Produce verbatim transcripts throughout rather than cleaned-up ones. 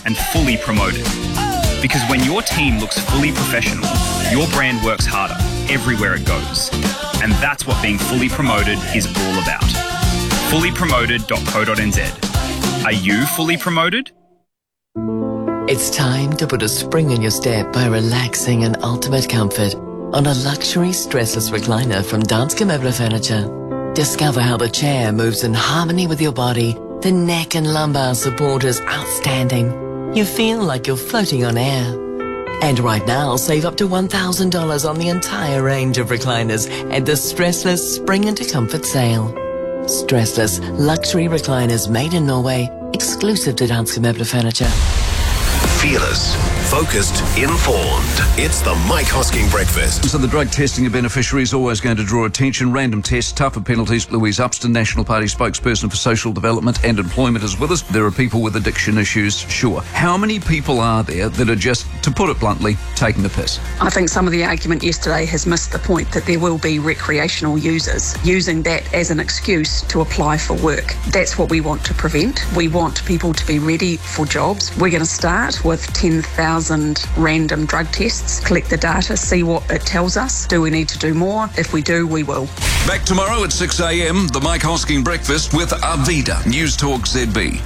and fully promoted. Because when your team looks fully professional, your brand works harder everywhere it goes. And that's what being fully promoted is all about. fully promoted dot co dot n z. Are you fully promoted? It's time to put a spring in your step by relaxing in ultimate comfort on a luxury stressless recliner from Danske Møbler Furniture. Discover how the chair moves in harmony with your body. The neck and lumbar support is outstanding. You feel like you're floating on air. And right now, save up to one thousand dollars on the entire range of recliners at the Stressless Spring into Comfort sale. Stressless luxury recliners made in Norway, exclusive to Danske Møbler Furniture. Fearless, focused, informed. It's the Mike Hosking Breakfast. So the drug testing of beneficiaries is always going to draw attention. Random tests, tougher penalties. Louise Upston, National Party spokesperson for social development and employment, is with us. There are people with addiction issues, sure. How many people are there that are just, to put it bluntly, taking the piss? I think some of the argument yesterday has missed the point that there will be recreational users using that as an excuse to apply for work. That's what we want to prevent. We want people to be ready for jobs. We're going to start with ten thousand random drug tests, collect the data, see what it tells us. Do we need to do more? If we do, we will. Back tomorrow at six a.m, the Mike Hosking Breakfast with Arvida, News Talk Z B.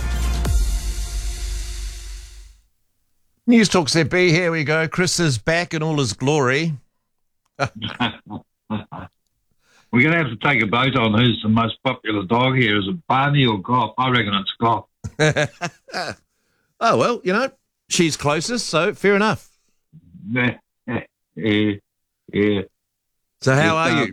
News Talk Z B, here we go. Chris is back in all his glory. We're going to have to take a vote on who's the most popular dog here. Is it Barney or Goff? I reckon it's Goff. Oh, well, you know, she's closest, so fair enough. Yeah, yeah, yeah. So how It's, are uh, you?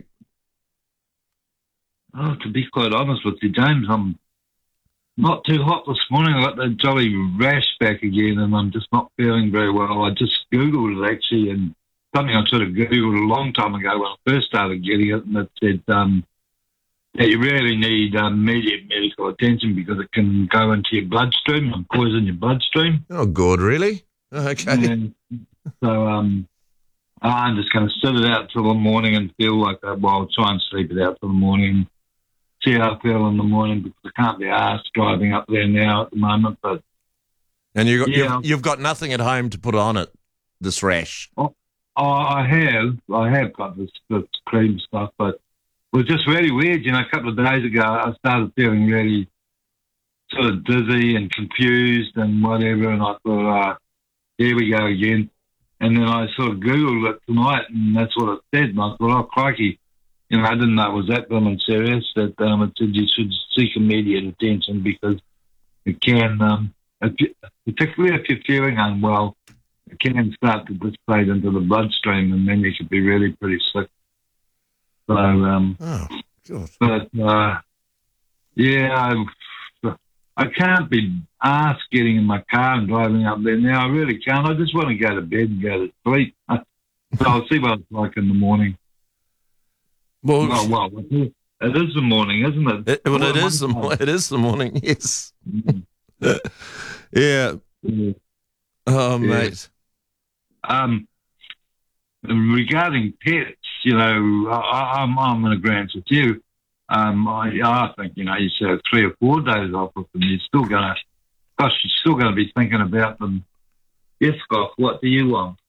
Oh, to be quite honest with you, James, I'm not too hot this morning. I got that jolly rash back again, and I'm just not feeling very well. I just Googled it, actually, and something I sort of Googled a long time ago when I first started getting it, and it said um, that you really need um, immediate medical attention because it can go into your bloodstream and poison your bloodstream. Oh, God, really? Okay. And so um, I'm just going to sit it out till the morning and feel like that. Well, I'll try and sleep it out till the morning, see how I feel in the morning, because I can't be asked driving up there now at the moment. But And you got, Yeah. you've, you've got nothing at home to put on it, this rash. oh, I have, I have got this, this cream stuff, but it was just really weird. You know, a couple of days ago, I started feeling really sort of dizzy and confused and whatever, and I thought, uh, here we go again. And then I sort of Googled it tonight, and that's what it said. And I thought, oh, crikey. You know, I didn't know it was that blooming serious, that um, it said you should seek immediate attention because it can, um, if you, particularly if you're feeling unwell, it can start to dissipate into the bloodstream, and then you could be really pretty sick. So, um, Oh, God. but, uh, yeah, I, I can't be asked getting in my car and driving up there now. I really can't. I just want to go to bed and go to sleep. So I'll see what it's like in the morning. Well, Oh, well, it is, it is the morning, isn't it? it, well, it Well, is the mo- it is the morning. Yes. Mm. Yeah. Yeah. Oh, Yeah. mate. Um, regarding pets, you know, I, I'm, I'm in agreement with you. Um, I, I think, you know, you should have three or four days off with them. You're still going to, gosh, you're still going to be thinking about them. Yes, Scott, what do you want?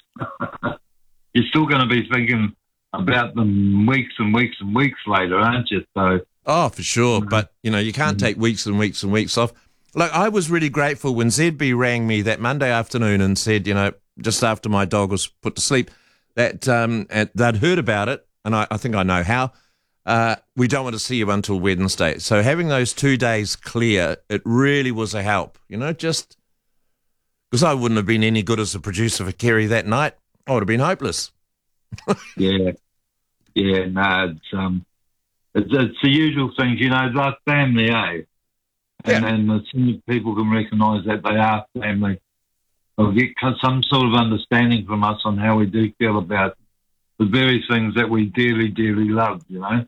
You're still going to be thinking about them weeks and weeks and weeks later, aren't you? So, Oh, for sure. But, you know, you can't take weeks and weeks and weeks off. Like, I was really grateful when Z B rang me that Monday afternoon and said, you know, just after my dog was put to sleep, that um, and they'd heard about it, and I, I think I know how. Uh, we don't want to see you until Wednesday. So having those two days clear, it really was a help, you know, just because I wouldn't have been any good as a producer for Kerry that night. I would have been hopeless. yeah, yeah, no, it's, um, it's, it's the usual things, you know, like family, eh? And, Yeah. and as soon as people can recognise that they are family, they'll get some sort of understanding from us on how we do feel about the very things that we dearly, dearly love, you know?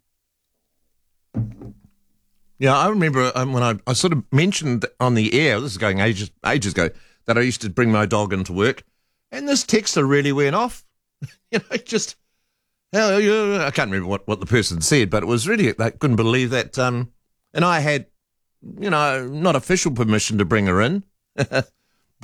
Yeah, I remember um, when I, I sort of mentioned on the air, this is going ages ages ago, that I used to bring my dog into work, and this texter really went off. you know, just, hell, yeah, I can't remember what, what the person said, but it was really, I couldn't believe that. Um, and I had, you know, not official permission to bring her in.